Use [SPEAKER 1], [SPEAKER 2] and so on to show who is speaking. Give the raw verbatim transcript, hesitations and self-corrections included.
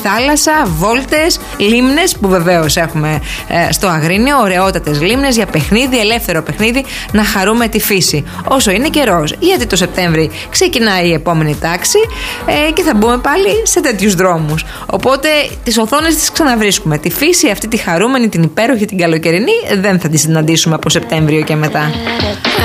[SPEAKER 1] θάλασσα, βόλτες, λίμνες που βεβαίως έχουμε ε, στο Αγρίνιο, ωραιότατες λίμνες για παιχνίδι, ελεύθερο παιχνίδι, να χαρούμε τη φύση όσο είναι καιρός. Γιατί το Σεπτέμβρη ξεκινάει η επόμενη τάξη ε, και θα μπούμε πάλι σε τέτοιους δρόμους. Οπότε τις οθόνες τις ξαναβρίσκουμε. Τη φύση αυτή τη χαρούμενη, την υπέροχη, την καλοκαιρινή δεν θα τη συναντήσουμε από Σεπτέμβριο και μετά.